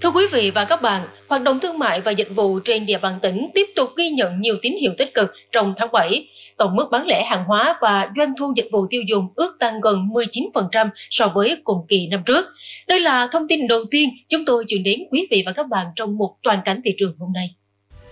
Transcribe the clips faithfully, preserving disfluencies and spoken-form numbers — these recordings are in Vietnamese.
Thưa quý vị và các bạn, hoạt động thương mại và dịch vụ trên địa bàn tỉnh tiếp tục ghi nhận nhiều tín hiệu tích cực trong tháng bảy. Tổng mức bán lẻ hàng hóa và doanh thu dịch vụ tiêu dùng ước tăng gần mười chín phần trăm so với cùng kỳ năm trước. Đây là thông tin đầu tiên chúng tôi chuyển đến quý vị và các bạn trong mục Toàn cảnh thị trường hôm nay.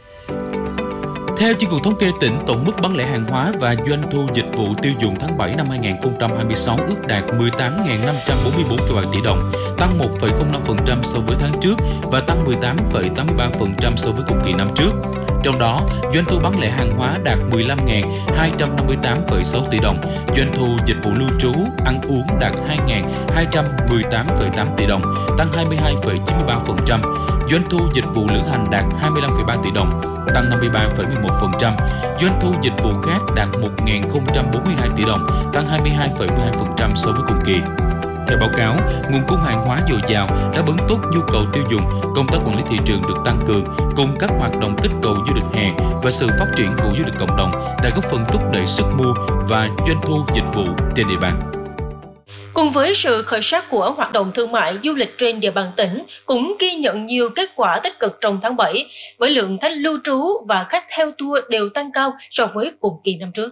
Theo Chi cục Thống kê tỉnh, tổng mức bán lẻ hàng hóa và doanh thu dịch vụ tiêu dùng tháng bảy năm hai nghìn không trăm hai mươi sáu ước đạt mười tám nghìn năm trăm bốn mươi tư phẩy bảy tỷ đồng, tăng một phẩy không năm phần trăm so với tháng trước và tăng mười tám phẩy tám mươi ba phần trăm so với cùng kỳ năm trước. Trong đó, doanh thu bán lẻ hàng hóa đạt mười lăm nghìn hai trăm năm mươi tám phẩy sáu tỷ đồng, doanh thu dịch vụ lưu trú, ăn uống đạt hai nghìn hai trăm mười tám phẩy tám tỷ đồng, tăng hai mươi hai phẩy chín mươi ba phần trăm, doanh thu dịch vụ lữ hành đạt hai mươi lăm phẩy ba tỷ đồng, tăng năm mươi ba phẩy mười một phần trăm, doanh thu dịch vụ khác đạt một nghìn không trăm bốn mươi hai tỷ đồng, tăng hai mươi hai phẩy mười hai phần trăm so với cùng kỳ. Theo báo cáo, nguồn cung hàng hóa dồi dào đáp ứng tốt nhu cầu tiêu dùng, công tác quản lý thị trường được tăng cường, cùng các hoạt động kích cầu du lịch hè và sự phát triển của du lịch cộng đồng đã góp phần thúc đẩy sức mua và doanh thu dịch vụ trên địa bàn. Cùng với sự khởi sắc của hoạt động thương mại du lịch trên địa bàn tỉnh cũng ghi nhận nhiều kết quả tích cực trong tháng bảy, với lượng khách lưu trú và khách theo tour đều tăng cao so với cùng kỳ năm trước.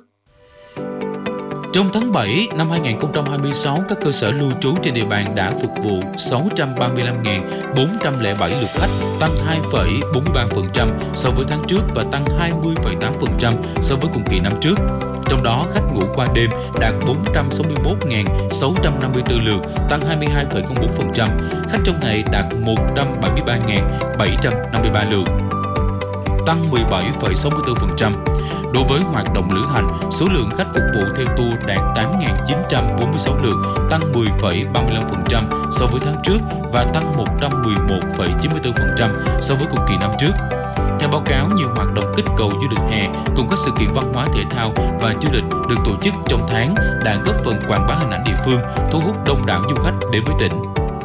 Trong tháng bảy năm hai nghìn không trăm hai mươi sáu, các cơ sở lưu trú trên địa bàn đã phục vụ sáu trăm ba mươi lăm nghìn bốn trăm lẻ bảy lượt khách, tăng hai phẩy bốn mươi ba phần trăm so với tháng trước và tăng hai mươi phẩy tám phần trăm so với cùng kỳ năm trước. Trong đó, khách ngủ qua đêm đạt bốn trăm sáu mươi mốt nghìn sáu trăm năm mươi tư lượt, tăng hai mươi hai phẩy không bốn phần trăm, khách trong ngày đạt một trăm bảy mươi ba nghìn bảy trăm năm mươi ba lượt, tăng mười bảy phẩy sáu mươi tư phần trăm. Đối với hoạt động lữ hành, số lượng khách phục vụ theo tour đạt tám nghìn chín trăm bốn mươi sáu lượt, tăng mười phẩy ba mươi lăm phần trăm so với tháng trước và tăng một trăm mười một phẩy chín mươi tư phần trăm so với cùng kỳ năm trước. Theo báo cáo, nhiều hoạt động kích cầu du lịch hè cùng các sự kiện văn hóa thể thao và du lịch được tổ chức trong tháng đã góp phần quảng bá hình ảnh địa phương, thu hút đông đảo du khách đến với tỉnh.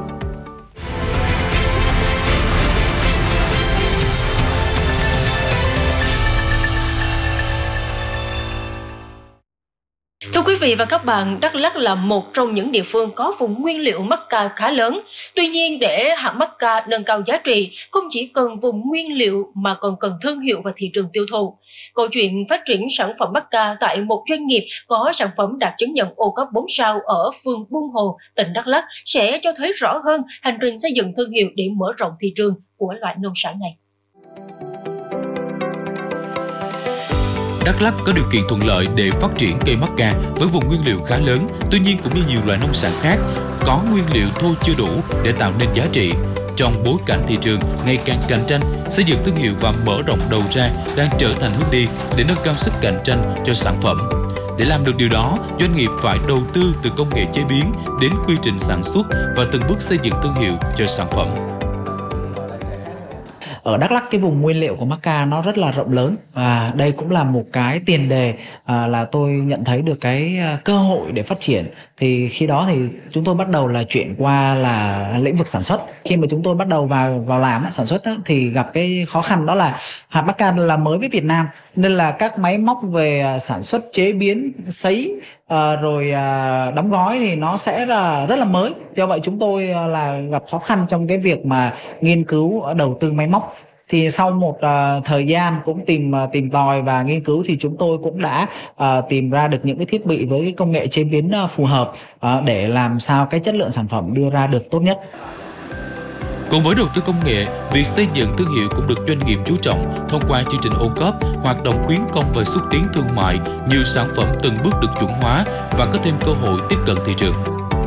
Thưa quý vị và các bạn, Đắk Lắk là một trong những địa phương có vùng nguyên liệu mắc ca khá lớn. Tuy nhiên, để hạt mắc ca nâng cao giá trị, không chỉ cần vùng nguyên liệu mà còn cần thương hiệu và thị trường tiêu thụ. Câu chuyện phát triển sản phẩm mắc ca tại một doanh nghiệp có sản phẩm đạt chứng nhận ô cốp bốn sao ở phường Buôn Hồ, tỉnh Đắk Lắk sẽ cho thấy rõ hơn hành trình xây dựng thương hiệu để mở rộng thị trường của loại nông sản này. Đắk Lắk có điều kiện thuận lợi để phát triển cây mắc ca với vùng nguyên liệu khá lớn, tuy nhiên cũng như nhiều loại nông sản khác, có nguyên liệu thô chưa đủ để tạo nên giá trị. Trong bối cảnh thị trường ngày càng cạnh tranh, xây dựng thương hiệu và mở rộng đầu ra đang trở thành hướng đi để nâng cao sức cạnh tranh cho sản phẩm. Để làm được điều đó, doanh nghiệp phải đầu tư từ công nghệ chế biến đến quy trình sản xuất và từng bước xây dựng thương hiệu cho sản phẩm. Ở Đắk Lắk, cái vùng nguyên liệu của mắc ca nó rất là rộng lớn và đây cũng là một cái tiền đề à, là tôi nhận thấy được cái cơ hội để phát triển. Thì khi đó thì chúng tôi bắt đầu là chuyển qua là lĩnh vực sản xuất. Khi mà chúng tôi bắt đầu vào vào làm sản xuất đó, thì gặp cái khó khăn đó là hạt mắc ca là mới với Việt Nam, nên là các máy móc về sản xuất, chế biến, sấy à, rồi à, đóng gói thì nó sẽ là rất là mới. Do vậy chúng tôi là gặp khó khăn trong cái việc mà nghiên cứu đầu tư máy móc. Thì sau một uh, thời gian cũng tìm uh, tìm tòi và nghiên cứu thì chúng tôi cũng đã uh, tìm ra được những cái thiết bị với cái công nghệ chế biến uh, phù hợp uh, để làm sao cái chất lượng sản phẩm đưa ra được tốt nhất. Cùng với đầu tư công nghệ, việc xây dựng thương hiệu cũng được doanh nghiệp chú trọng thông qua chương trình ô cốp, hoạt động khuyến công và xúc tiến thương mại, nhiều sản phẩm từng bước được chuẩn hóa và có thêm cơ hội tiếp cận thị trường.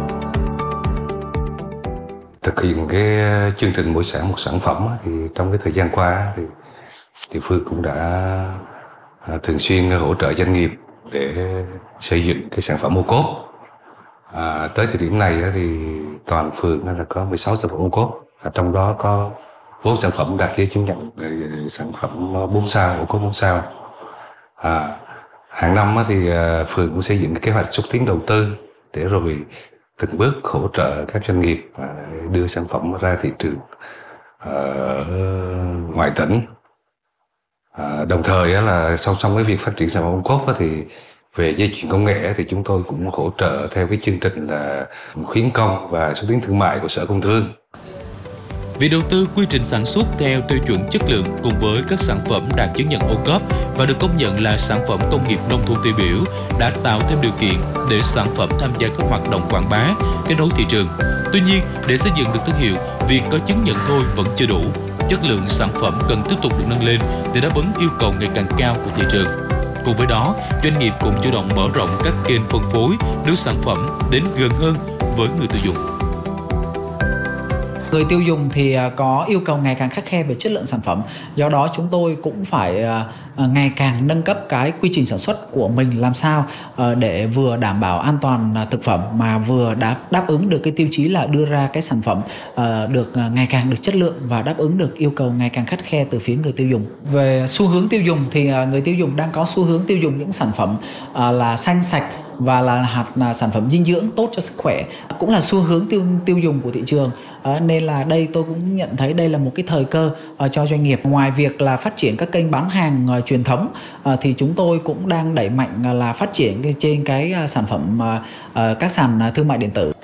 Thực hiện cái chương trình mỗi xã một sản phẩm thì trong cái thời gian qua thì địa phương cũng đã thường xuyên hỗ trợ doanh nghiệp để xây dựng cái sản phẩm ô cốp. À, tới thời điểm này thì toàn phường là có mười sáu sản phẩm ô cốp, trong đó có bốn sản phẩm đạt giấy chứng nhận sản phẩm bốn sao, ô cốp bốn sao. À, hàng năm thì phường cũng xây dựng cái kế hoạch xúc tiến đầu tư để rồi từng bước hỗ trợ các doanh nghiệp đưa sản phẩm ra thị trường ở ngoài tỉnh. À, đồng thời là song song với việc phát triển sản phẩm ô cốp thì về dây chuyền công nghệ thì chúng tôi cũng hỗ trợ theo cái chương trình là khuyến công và xúc tiến thương mại của Sở Công Thương. Việc đầu tư quy trình sản xuất theo tiêu chuẩn chất lượng cùng với các sản phẩm đạt chứng nhận ô cốp và được công nhận là sản phẩm công nghiệp nông thôn tiêu biểu đã tạo thêm điều kiện để sản phẩm tham gia các hoạt động quảng bá, kết nối thị trường. Tuy nhiên, để xây dựng được thương hiệu, việc có chứng nhận thôi vẫn chưa đủ. Chất lượng sản phẩm cần tiếp tục được nâng lên để đáp ứng yêu cầu ngày càng cao của thị trường. Cùng với đó, doanh nghiệp cũng chủ động mở rộng các kênh phân phối, đưa sản phẩm đến gần hơn với người tiêu dùng. Người tiêu dùng thì có yêu cầu ngày càng khắt khe về chất lượng sản phẩm. Do đó chúng tôi cũng phải ngày càng nâng cấp cái quy trình sản xuất của mình làm sao để vừa đảm bảo an toàn thực phẩm mà vừa đáp, đáp ứng được cái tiêu chí là đưa ra cái sản phẩm được ngày càng được chất lượng và đáp ứng được yêu cầu ngày càng khắt khe từ phía người tiêu dùng. Về xu hướng tiêu dùng thì người tiêu dùng đang có xu hướng tiêu dùng những sản phẩm là xanh sạch và là hạt là sản phẩm dinh dưỡng tốt cho sức khỏe, cũng là xu hướng tiêu tiêu dùng của thị trường. À, nên là đây tôi cũng nhận thấy đây là một cái thời cơ uh, cho doanh nghiệp. Ngoài việc là phát triển các kênh bán hàng uh, truyền thống uh, thì chúng tôi cũng đang đẩy mạnh uh, là phát triển cái, trên cái uh, sản phẩm uh, uh, các sàn uh, thương mại điện tử.